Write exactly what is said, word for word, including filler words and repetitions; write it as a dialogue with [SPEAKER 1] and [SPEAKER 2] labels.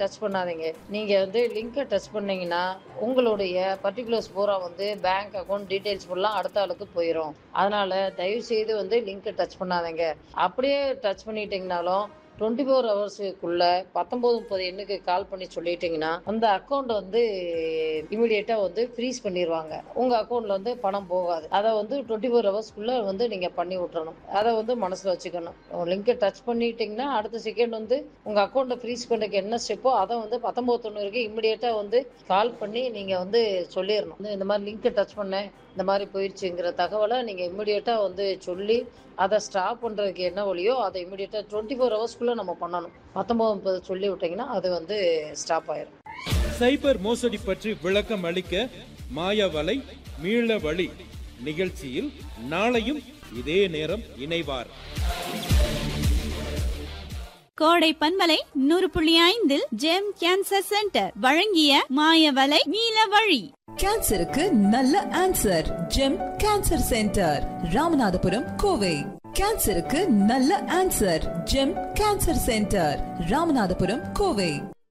[SPEAKER 1] Touch பண்ணாதீங்க. நீங்க வந்து லிங்கை டச் பண்ணீங்கன்னா உங்களுடைய பர்டிகுலர்ஸ் பூரா வந்து பேங்க் அக்கௌண்ட் டீடைல்ஸ் ஃபுல்லா அடுத்த ஆளுக்கு போயிடும். அதனால தயவு செய்து வந்து லிங்கை டச் பண்ணாதீங்க. அப்படியே டச் பண்ணிட்டீங்கனாலும் டுவெண்ட்டி ஃபோர் ஹவர்ஸுக்குள்ள பத்தொன்பது முப்பது எண்ணுக்கு கால் பண்ணி சொல்லிட்டீங்கன்னா அந்த அக்கௌண்ட் வந்து இமிடியேட்டா வந்து ஃப்ரீஸ் பண்ணிடுவாங்க. உங்க அக்கௌண்ட்ல வந்து பணம் போகாது. அதை வந்து டுவெண்ட்டி ஃபோர் ஹவர்ஸ்க்குள்ள வந்து நீங்க பண்ணி விட்டுறணும். அதை வந்து மனசுல வச்சுக்கணும். லிங்கை டச் பண்ணிட்டீங்கன்னா அடுத்த செகண்ட் வந்து உங்க அக்கௌண்ட்டை ஃப்ரீஸ் பண்ணக்கு என்ன ஸ்டெப்போ அதை வந்து பத்தொன்பது தொண்ணூறுக்கு இமிடியேட்டா வந்து கால் பண்ணி நீங்க வந்து சொல்லிடணும். இந்த மாதிரி லிங்கை டச் பண்ணேன், இந்த மாதிரி போயிடுச்சுங்கிற தகவலை நீங்க இமிடியேட்டா வந்து சொல்லி அதை ஸ்டாப் பண்றதுக்கு என்ன வழியோ அதை இமிடியேட்டா டுவெண்ட்டி ஃபோர் ஹவர்ஸ்க்குள்ள நம்ம பண்ணணும். பத்தொன்பது முப்பது சொல்லி விட்டீங்கன்னா அது வந்து ஸ்டாப் ஆயிரும்.
[SPEAKER 2] சைபர் மோசடி பற்றி விளக்கம் அளிக்க மாயவலை மீள வழி நிகழ்ச்சியில் நாளையும் இதே நேரம் இணைவார்.
[SPEAKER 3] கோடை பண்பலை நூறு புள்ளி ஐந்தில் ஜெம் கேன்சர் சென்டர் வழங்கிய மாயவலை மீள வழி.
[SPEAKER 4] கேன்சருக்கு நல்ல answer GeM cancer centre, Ramanathapuram, Kovai. கேன்சருக்கு நல்ல answer GeM cancer centre, Ramanathapuram, Kovai.